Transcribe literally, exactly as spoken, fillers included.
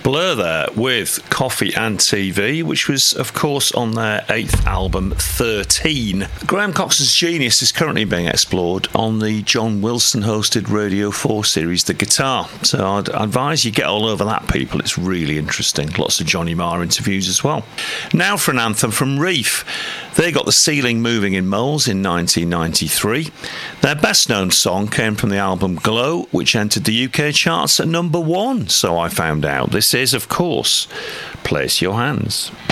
Blur there with Coffee and T V, which was, of course, on their eighth album, thirteen. Graham Coxon's genius is currently being explored on the John Wilson-hosted Radio four series, The Guitar. So I'd advise you get all over that, people. It's really interesting. Lots of Johnny Marr interviews as well. Now for an anthem from Reef. They got the ceiling moving in Moles in nineteen ninety-three. Their best-known song came from the album Glow, which entered the U K charts at number one, so I found out. This is, of course, Place Your Hands.